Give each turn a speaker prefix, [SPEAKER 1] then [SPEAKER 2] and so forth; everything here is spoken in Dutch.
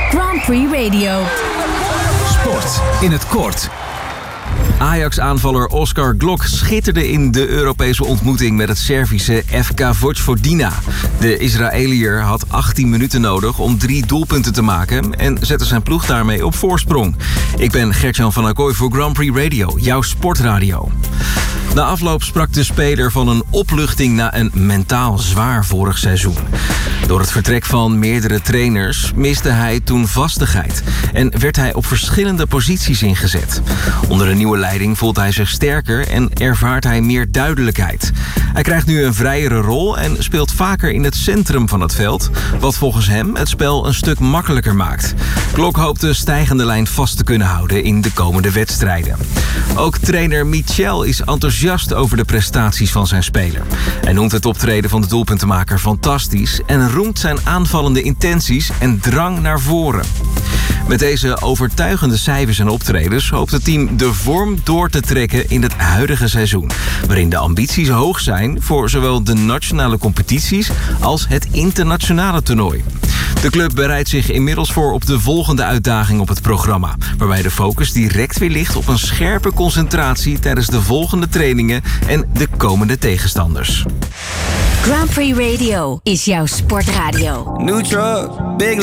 [SPEAKER 1] Grand Prix Radio.
[SPEAKER 2] Sport in het kort. Ajax-aanvaller Oskar Glock schitterde in de Europese ontmoeting met het Servische FK Vojvodina. De Israëliër had 18 minuten nodig om 3 doelpunten te maken en zette zijn ploeg daarmee op voorsprong. Ik ben Gert-Jan van Acquoy voor Grand Prix Radio, jouw sportradio. Na afloop sprak de speler van een opluchting na een mentaal zwaar vorig seizoen. Door het vertrek van meerdere trainers miste hij toen vastigheid en werd hij op verschillende posities ingezet. Onder de nieuwe leiding voelt hij zich sterker en ervaart hij meer duidelijkheid. Hij krijgt nu een vrijere rol en speelt vaker in het centrum van het veld, wat volgens hem het spel een stuk makkelijker maakt. Glock hoopt de stijgende lijn vast te kunnen houden in de komende wedstrijden. Ook trainer Michel is enthousiast over de prestaties van zijn speler. Hij noemt het optreden van de doelpuntenmaker fantastisch en roemt zijn aanvallende intenties en drang naar voren. Met deze overtuigende cijfers en optredens hoopt het team de vorm door te trekken in het huidige seizoen, waarin de ambities hoog zijn voor zowel de nationale competities als het internationale toernooi. De club bereidt zich inmiddels voor op de volgende uitdaging op het programma, waarbij de focus direct weer ligt op een scherpe concentratie tijdens de volgende trainingen en de komende tegenstanders.
[SPEAKER 1] Grand Prix Radio is jouw sportradio.
[SPEAKER 3] New truck, big